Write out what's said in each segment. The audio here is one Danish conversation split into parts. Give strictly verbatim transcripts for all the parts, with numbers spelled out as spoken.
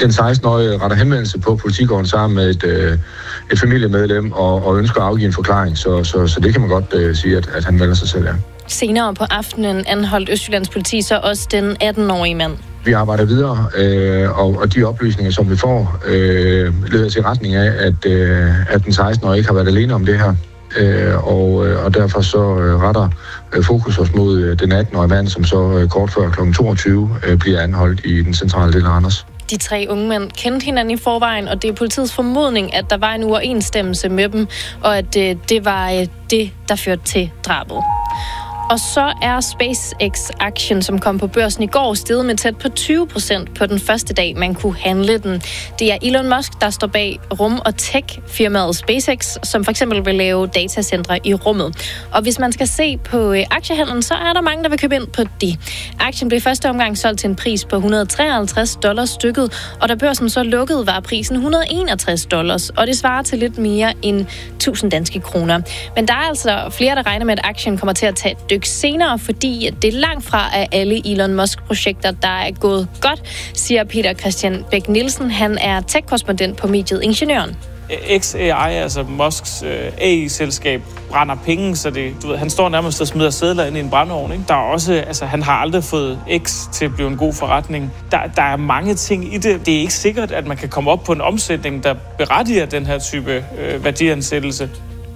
den seksten-årige retter henvendelse på politigården sammen med et, øh, et familiemedlem og, og ønsker at afgive en forklaring. Så, så, så det kan man godt øh, sige, at, at han melder sig selv, ja. Senere på aftenen anholdt Østjyllands politi så også den atten-årige mand. Vi arbejder videre, øh, og, og de oplysninger, som vi får, øh, leder til retning af, at, øh, at den seksten-årige ikke har været alene om det her. Øh, og, og derfor så øh, retter øh, fokus os mod øh, den atten-årige mand, som så øh, kort før klokken toogtyve øh, bliver anholdt i den centrale del af Randers. De tre unge mænd kendte hinanden i forvejen, og det er politiets formodning, at der var en uoverensstemmelse med dem, og at øh, det var øh, det, der førte til drabet. Og så er SpaceX-aktien, som kom på børsen i går, steget med tæt på tyve procent på den første dag, man kunne handle den. Det er Elon Musk, der står bag rum- og tech-firmaet SpaceX, som for eksempel vil lave datacentre i rummet. Og hvis man skal se på aktiehandlen, så er der mange, der vil købe ind på det. Aktien blev første omgang solgt til en pris på et hundrede og treoghalvtreds dollars stykket, og da børsen så lukkede, var prisen et hundrede og enogtres dollars, og det svarer til lidt mere end tusind danske kroner. Men der er altså flere, der regner med, at aktien kommer til at tage et dyk senere, fordi det er langt fra af alle Elon Musk-projekter, der er gået godt, siger Peter Christian Bæk Nielsen. Han er tech-korrespondent på mediet Ingeniøren. X A I, altså Musks øh, A I-selskab, brænder penge, så det, du ved, han står nærmest og smider sedler ind i en brændeovn. Ikke? Der er også, altså, han har aldrig fået X til at blive en god forretning. Der, der er mange ting i det. Det er ikke sikkert, at man kan komme op på en omsætning, der berettiger den her type øh, værdiansættelse.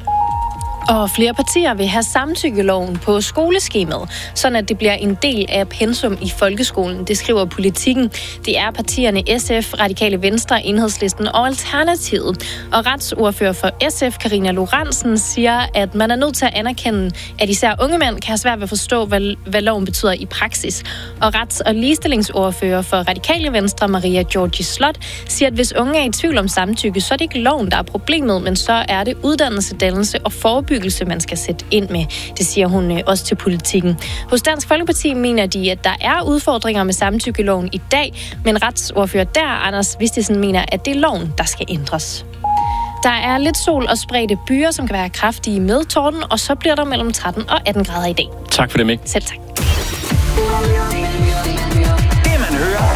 Og flere partier vil have samtykkeloven på skoleskemaet, sådan at det bliver en del af pensum i folkeskolen. Det skriver Politikken. Det er partierne S F, Radikale Venstre, Enhedslisten og Alternativet. Og retsordfører for S F, Karina Lorentzen, siger, at man er nødt til at anerkende, at især unge mænd kan have svært ved at forstå, hvad, hvad loven betyder i praksis. Og rets- og ligestillingsordfører for Radikale Venstre, Maria Georgi Slot, siger, at hvis unge er i tvivl om samtykke, så er det ikke loven, der er problemet, men så er det uddannelse, dannelse og forebyggelse, man skal sætte ind med. Det siger hun også til Politikken. Hos Dansk Folkeparti mener de, at der er udfordringer med samtykkeloven i dag, men retsordfører der, Anders Vistisen, mener, at det er loven, der skal ændres. Der er lidt sol og spredte byer, som kan være kraftige med torden, og så bliver der mellem tretten og atten grader i dag. Tak for det, Mik. Selv tak.